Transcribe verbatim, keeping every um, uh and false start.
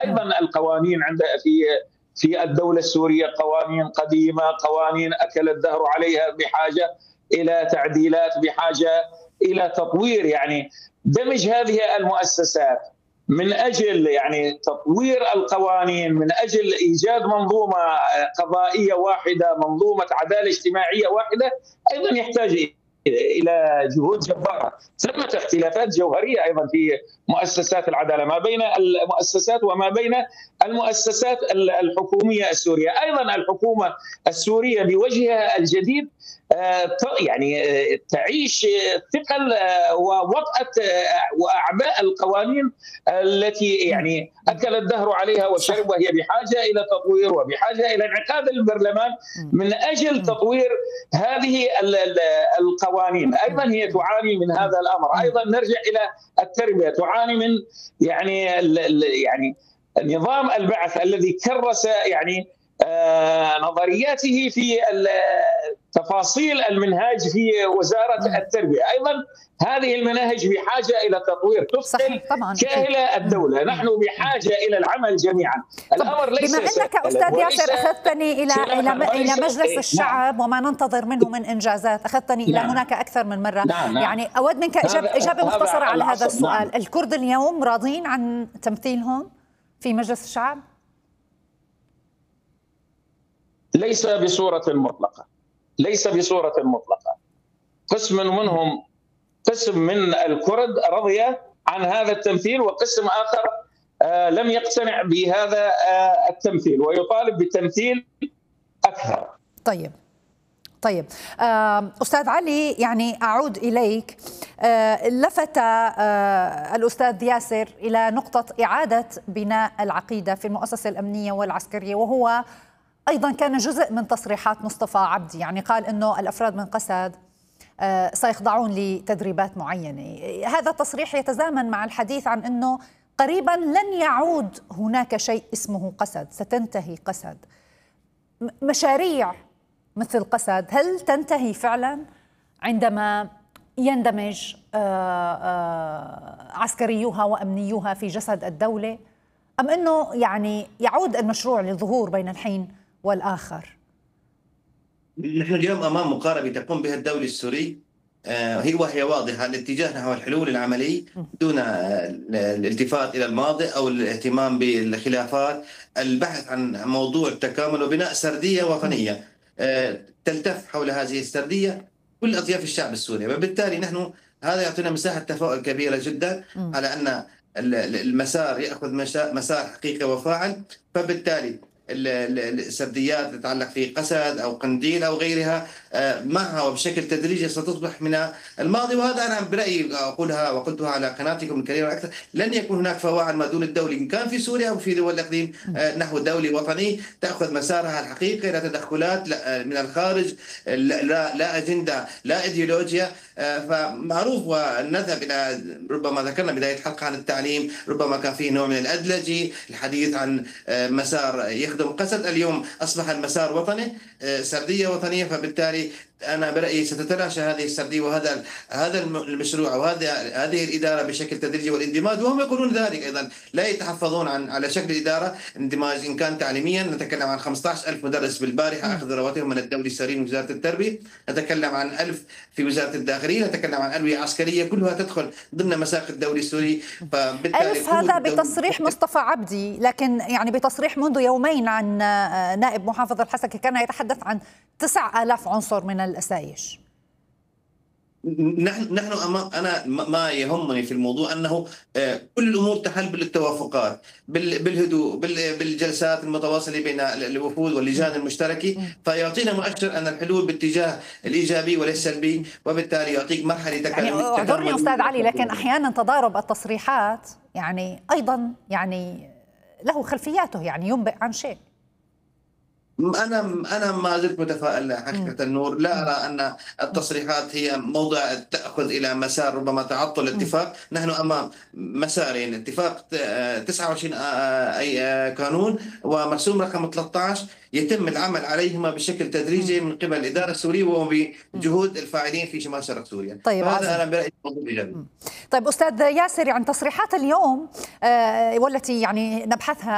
أيضا القوانين عند في في الدولة السورية قوانين قديمة، قوانين أكل الدهر عليها، بحاجة إلى تعديلات، بحاجة إلى تطوير. يعني دمج هذه المؤسسات من أجل يعني تطوير القوانين، من أجل إيجاد منظومة قضائية واحدة، منظومة عدالة اجتماعية واحدة، أيضا يحتاج إلى جهود جبارة. ثمة اختلافات جوهرية أيضا في مؤسسات العدالة ما بين المؤسسات وما بين المؤسسات الحكومية السورية. أيضا الحكومة السورية بوجهها الجديد يعني تعيش ثقل ووطأة وأعباء القوانين التي يعني أكل الدهر عليها وشرب، وهي بحاجة إلى تطوير وبحاجة إلى انعقاد البرلمان من أجل تطوير هذه القوانين. أيضا هي تعاني من هذا الأمر. أيضا نرجع إلى التربية، تعاني من يعني يعني نظام البعث الذي كرس يعني نظرياته في تفاصيل المنهاج في وزارة التربية. أيضا هذه المناهج بحاجة إلى تطوير تثقل كاهل الدولة. نحن بحاجة إلى العمل جميعا. الأمر ليس بما أنك أستاذ ياسر أخذتني إلى إلى إلى مجلس الشعب وما ننتظر منه من إنجازات، أخذتني إلى هناك أكثر من مرة. يعني أود منك إجابة, إجابة مختصرة على هذا السؤال. الكرد اليوم راضين عن تمثيلهم في مجلس الشعب؟ ليس بصورة مطلقة، ليس بصورة مطلقة. قسم منهم، قسم من الكرد رضي عن هذا التمثيل، وقسم آخر لم يقتنع بهذا التمثيل ويطالب بتمثيل أكثر. طيب طيب أستاذ علي، يعني أعود إليك. لفت الأستاذ ياسر إلى نقطة إعادة بناء العقيدة في المؤسسة الأمنية والعسكرية، وهو أيضا كان جزء من تصريحات مصطفى عبدي. يعني قال أنه الأفراد من قسد سيخضعون لتدريبات معينة. هذا التصريح يتزامن مع الحديث عن أنه قريبا لن يعود هناك شيء اسمه قسد، ستنتهي قسد. مشاريع مثل قسد هل تنتهي فعلا عندما يندمج عسكريوها وأمنيوها في جسد الدولة، أم أنه يعني يعود المشروع للظهور بين الحين والآخر؟ نحن اليوم أمام مقاربة تقوم بها الدولة السوري، هي وهي واضحة، الاتجاه نحو الحلول العملي دون الالتفات إلى الماضي أو الاهتمام بالخلافات، البحث عن موضوع التكامل وبناء سردية وطنية تلتف حول هذه السردية كل أطياف الشعب السوري. وبالتالي نحن هذا يعطينا مساحة تفاؤل كبيرة جدا على أن المسار يأخذ مسار حقيقي وفاعل. فبالتالي السرديات تتعلق في قسد أو قنديل أو غيرها معها وبشكل تدريجي ستصبح من الماضي. وهذا أنا برأيي أقولها وقلتها على قناتكم الكريمة أكثر، لن يكون هناك فواعل ما دون الدولي إن كان في سوريا أو في دول الإقليم نحو دولي وطني تأخذ مسارها الحقيقي، لا تدخلات لا من الخارج، لا, لا أجندة، لا إيديولوجيا. فمعروف ونذهب إلى ربما ذكرنا بداية حلقة عن التعليم، ربما كان فيه نوع من الأدلجي، الحديث عن مسار يخدم قسد. اليوم أصبح المسار وطني، سردية وطنية. فبالتالي أنا برأيي ستتلاشى هذه السردية وهذا هذا المشروع وهذا هذه الإدارة بشكل تدريجي والاندماج. وهم يقولون ذلك أيضا، لا يتحفظون عن على شكل الإدارة اندماج. إن كان تعليميا نتكلم عن خمسة عشر ألف مدرس بالبارحة أخذ رواتبهم من الدولة السورية من وزارة التربية، نتكلم عن ألف في وزارة الداخلية، نتكلم عن ألوية عسكرية كلها تدخل ضمن مساق الدولي السوري. فبالتالي ألف هذا بتصريح مصطفى عبدي، لكن يعني بتصريح منذ يومين عن نائب محافظ الحسكة كان يتحدث عن تسعة آلاف عنصر من الأسايش. نحن نحن امام انا ما يهمني في الموضوع انه كل الامور تحل بالتوافقات، بالهدوء، بالجلسات المتواصله بين الوفود واللجان المشتركه، فيعطينا مؤشر ان الحلول باتجاه الايجابي وليس السلبي، وبالتالي يعطيك مرحله تكامل. يعني اعذرني استاذ علي، لكن احيانا تضارب التصريحات يعني ايضا يعني له خلفياته، يعني ينبئ عن شيء. أنا أنا ما زلت متفائل حقيقة النور، لا أرى أن التصريحات هي موضع تأخذ إلى مسار ربما تعطل الاتفاق. نحن أمام مسارين، اتفاق تسعة وعشرين أي قانون ومرسوم رقم ثلاثة عشر يتم العمل عليهما بشكل تدريجي من قبل الإدارة السورية وبجهود الفاعلين في شمال شرق سوريا. طيب هذا أنا برأيي موضوع إيجابي. طيب أستاذ ياسر، عن تصريحات اليوم والتي يعني نبحثها